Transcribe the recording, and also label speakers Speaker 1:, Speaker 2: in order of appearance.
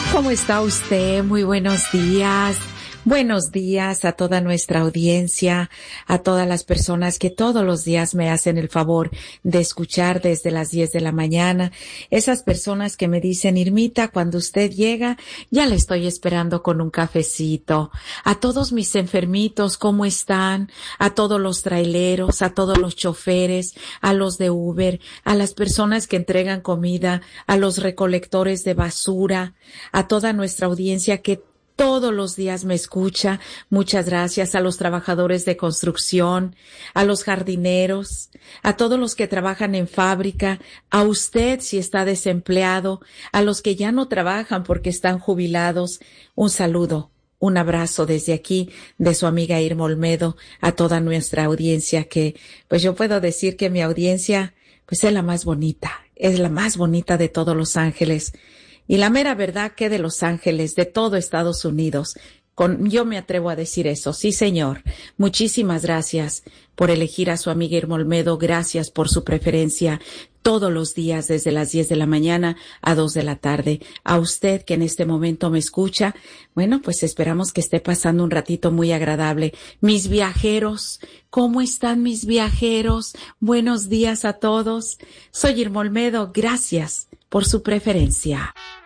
Speaker 1: ¿Cómo está usted? Muy buenos días. Buenos días a toda nuestra audiencia, a todas las personas que todos los días me hacen el favor de escuchar desde las 10 de la mañana. Esas personas que me dicen, Irmita, cuando usted llega, ya le estoy esperando con un cafecito. A todos mis enfermitos, ¿cómo están? A todos los traileros, a todos los choferes, a los de Uber, a las personas que entregan comida, a los recolectores de basura, a toda nuestra audiencia que todos los días me escucha. Muchas gracias a los trabajadores de construcción, a los jardineros, a todos los que trabajan en fábrica, a usted si está desempleado, a los que ya no trabajan porque están jubilados. Un saludo, un abrazo desde aquí de su amiga Irma Olmedo a toda nuestra audiencia que, pues yo puedo decir que mi audiencia, pues es la más bonita de todos Los Ángeles. Y la mera verdad que de Los Ángeles, de todo Estados Unidos, yo me atrevo a decir eso. Sí, señor. Muchísimas gracias por elegir a su amiga Irma Olmedo. Gracias por su preferencia todos los días desde las 10 de la mañana a 2 de la tarde. A usted que en este momento me escucha, bueno, pues esperamos que esté pasando un ratito muy agradable. Mis viajeros, ¿cómo están mis viajeros? Buenos días a todos. Soy Irma Olmedo. Gracias por su preferencia.